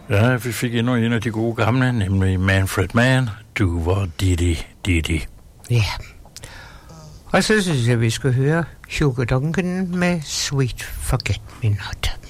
Ja, vi fik endnu en af de gode gamle, nemlig Manfred Mann. Du var Didi. Ja. Og så synes jeg, vi skal høre Sugar Duncan med Sweet Forget Me Not.